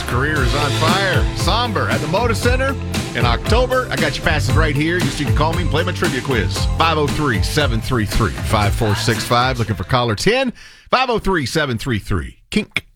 career is on fire. Somber at the Moda Center in October. I got your passes right here. You can call me and play my trivia quiz. 503-733-5465. Looking for caller 10. 503-733-KINK.